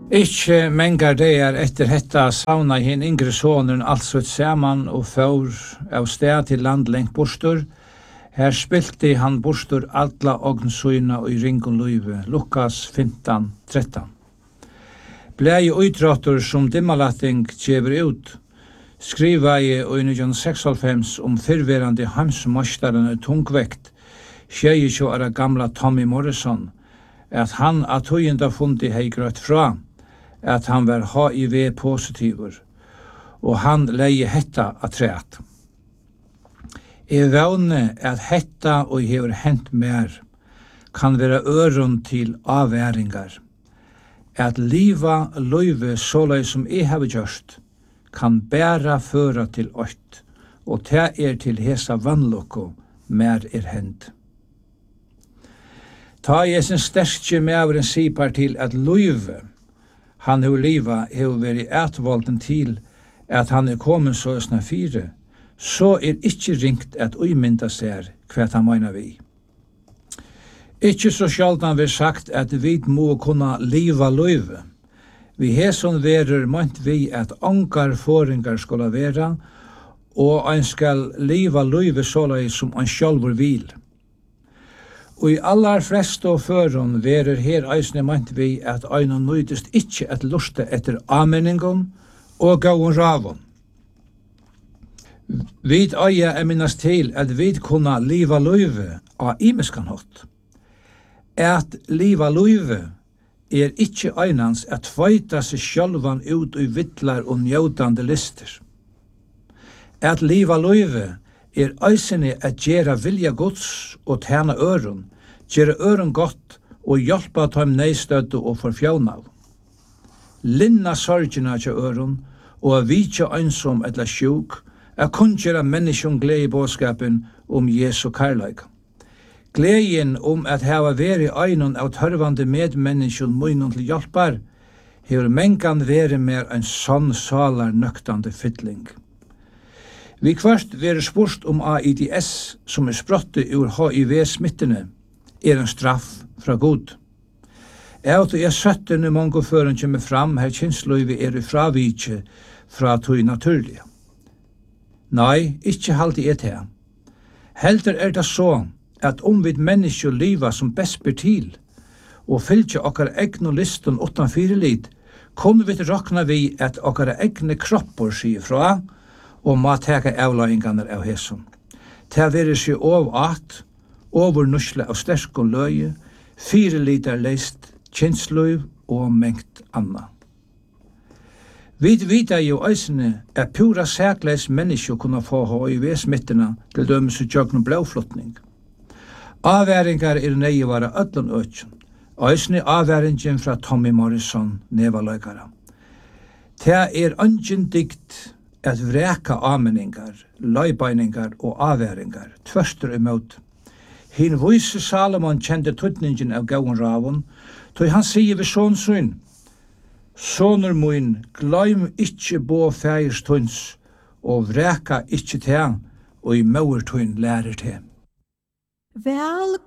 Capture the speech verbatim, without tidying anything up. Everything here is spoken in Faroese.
Ikke mengar deir etter hetta savna hin yngre sonen altså et saman og får av sted til land lengt borstur. Her spilte han borstur alla ognsøyna og i ringon løyve, Lukas fimtan trettan. Blei utrattur som dimmalatting kjever ut, skriva i nítjan seksoghálvfems om fyrverande hamsmastaren og tungvekt, tjejtjo ara gamla Tommy Morrison, at han at høyenda fundi hei grøtt fra, at han var H I V-positivur, og han leie hetta at træt. Jeg vevne at hetta og hever hent mer kan være øron til avværingar. At liva løyve sålai som jeg har gjørst, kan bæra føra til ått, og ta er til hesa vannlokko mer er hent. Ta jeg sin sterske mevren sipar til at løyve, han hur liva hur veri ætvolden til at han er kommet så snar fire, så er ikkje ringt at uimynda ser hva han meina vi. Ikkje så sjaldan vi sagt at vi må kunna liva løyve. Vi heson verur meint vi at angar foringar skola vera, og ein skal liva løyve sålai som ein sjálfur vil. Og i allar flest og førun verur her eisne meint vi at einan nøydist ikkje at lusta etter amenningon og gauon ravon. Vid eia er minnast til at vi kunna liva løyve av imiskan hot. At liva løyve er ikkje einans at tveita seg sjálvan ut i vittlar og njótande lister. At liva løyve er eisene at gjera vilja Guds og tjena øron, gjera øron godt og hjelpa dem neistødde og forfjaunav. Linna sorgina til øron og a vitja einsom etla sjuk, a kunngjera menneskjon glede i bådskapen om Jesu karlaika. Gleden om at hava veri einon av tørvande medmenneskjon munnen til hjelpar, hever mengan veri mer en sånn salar nøktande fytling. Vi kvart veri spurt om A I D S, som er sprotte ur H I V-smittene, er en straff fra Gud. Eut er søttene mongo føren kjemme fram, her kynsløyvi er i fravitje fra tog naturlige. Nei, ikkje halde et her. Helder er det så, at om vi mennesker liva som best ber til, og fylgje okkar egnu listen utan fyrirlit, kunne vi rokna vi at okkar egne kroppor sier fra, og må teka avløyngarna av hesson. Ta veri seg ov at, over nusle av sterk og løye, fire liter leist, kynsløyv og mengt anna. Vi vita jo eisene at pura sækleis mennesker kunne få H I V-smittena til dømes og tjøkne blåflotning. Avværingar er nøye vare öllun økjen, eisene avværingen fra Tommy Morrison, nevaløykara. Ta er ungen dikt at vreka ameningar, løybeiningar og avværingar, tvørstur imot. Hin vise Salomon kjente tutningen av gauon ravon, tog han sier ved sånnsyn, «Sonur mun, gleim ikkje bo fægers tunns, og vreka ikkje te, og i maur tunn lærer te.» Vel